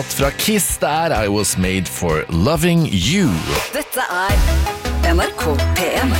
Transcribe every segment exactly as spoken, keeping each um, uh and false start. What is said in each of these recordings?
fra Kiss, det er I Was Made For Loving You. Dette er N R K P en.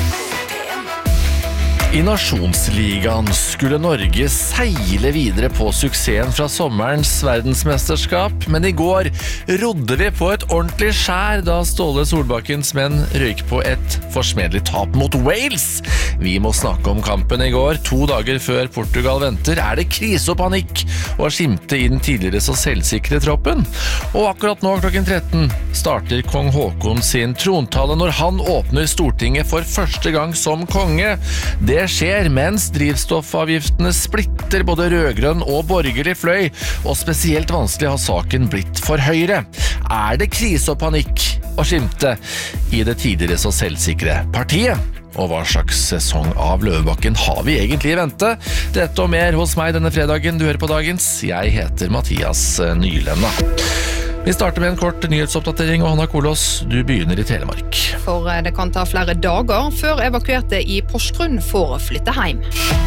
I Nasjonsligaen skulle Norge seile videre på suksessen fra sommerens verdensmesterskap, men i går rodde vi på et ordentlig skjær da Ståle Solbakkens menn røyk på et forsmedelig tap mot Wales. Vi må snakke om kampen i går, to dager før Portugal venter. Er det krise og panikk å skimte i den tidligere så selvsikre troppen? Og akkurat nå klokken tretten starter kong Håkon sin trontale når han åpner Stortinget for første gang som konge. Det Det skjer mens drivstoffavgiftene splitter både rødgrønn og borgerlig fløy, og spesielt vanskelig har saken blitt for Høyre. Er det krise og panikk å skimte i det tidligere så selvsikre partiet? Og hva slags sesong av Løvebakken har vi egentlig i vente? Dette og mer hos meg denne fredagen. Du hører på Dagens. Jeg heter Mathias Nylenda. Vi starter med en kort nyhetsoppdatering, og Hanna Kolås, du begynner i Telemark. For det kan ta flere dager før evakuerte i Porsgrunn får flytte hjem.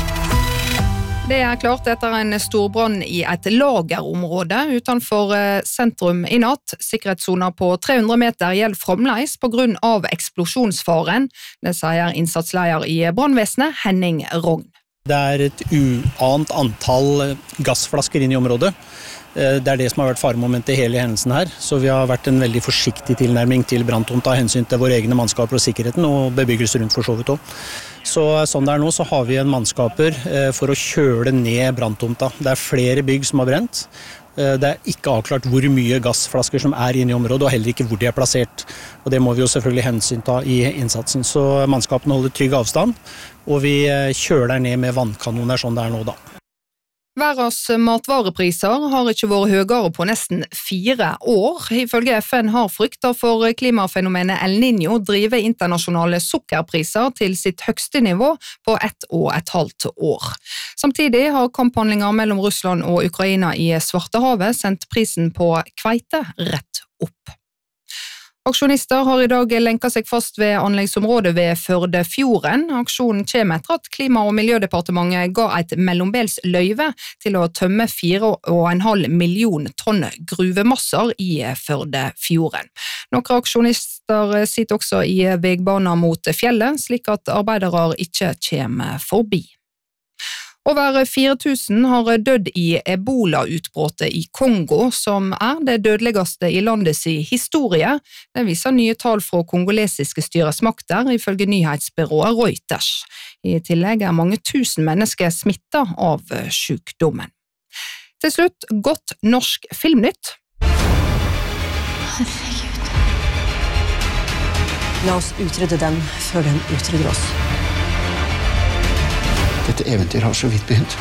Det er klart etter en stor brann i et lagerområde utenfor sentrum i natt. Sikkerhetszoner på tre hundre meter gjelder fremdeles på grunn av eksplosjonsfaren. Det sier innsatsleder i brannvesenet, Henning Rogn. Det er et uant antall gassflasker inn i området. Det er det som har vært faremomentet i hele hendelsen her, så vi har vært en veldig forsiktig tilnærming til branntomta av hensyn til våre egne mannskaper og sikkerheten og bebyggelse rundt for så vidt også. Så sånn det er nå så har vi en mannskaper for å kjøle ned branntomta. Det er flere bygg som har brent. Det er ikke avklart hvor mye gassflasker som er inne i området, og heller ikke hvor de er plassert. Og det må vi jo selvfølgelig hensynta i innsatsen. Så mannskapene holder trygg avstand, og vi kjøler ned med vannkanoner sånn det er nå da. Verdens matvarepriser har ikke vært høyere på nesten fire år. Ifølge F N har frykter for klimafenomenet El Niño drive internasjonale sukkerpriser til sitt høgste nivå på ett og et halvt år. Samtidig har kamphandlinger mellom Russland og Ukraina i Svartehavet sendt prisen på kveite rett opp. Aksjonister har i dag lenket seg fast ved anleggsområdet ved Førdefjorden. Aksjonen kommer etter at Klima- og Miljødepartementet ga et mellombels løyve til å tømme fire og en halv million tonn gruvemasser i Førdefjorden. Noen aksjonister sitter også i veibaner mot fjellet, slik at arbeidere ikke kommer forbi. Over fire tusen har dødd i Ebola-utbruddet i Kongo, som er det dødeligste i landets historie. Det viser nye tall fra kongolesiske styresmakter, ifølge nyhetsbyrået Reuters. I tillegg er mange tusen mennesker smittet av sykdommen. Til slutt, godt norsk filmnytt. Herregud. La oss utrydde den før den utrydder oss. Dette eventyr har så vidt begynt.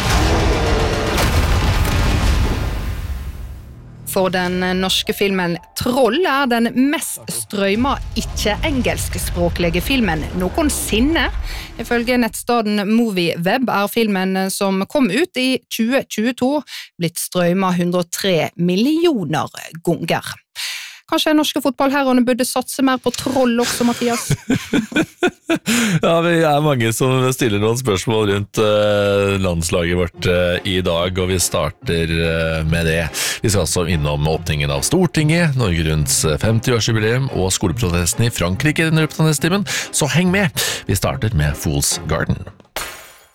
For den norske filmen Troll er den mest strømma ikke-engelskspråklige filmen noensinne. Ifølge nettstaden MovieWeb er filmen som kom ut i tjue tjueto blitt strømma hundre og tre millioner ganger. Kanskje norske fotballherrene burde satse mer på Troll også, Mathias? Ja, vi er mange som stiller noen spørsmål rundt uh, landslaget vårt uh, i dag, og vi starter uh, med det. Vi skal altså innom åpningen av Stortinget, Norge Runds femti-årsjubileum og skoleprotesten i Frankrike i den løpet av neste timen, så heng med! Vi starter med Fool's Garden.